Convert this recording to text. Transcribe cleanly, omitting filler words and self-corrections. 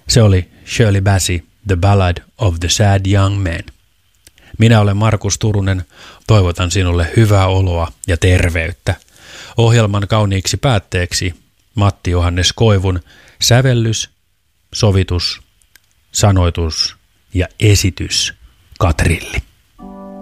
Se oli Shirley Bassey, The Ballad of the Sad Young Man. Minä olen Markus Turunen, toivotan sinulle hyvää oloa ja terveyttä. Ohjelman kauniiksi päätteeksi Matti Johannes Koivun sävellys, sovitus, sanoitus ja esitys Katrilli.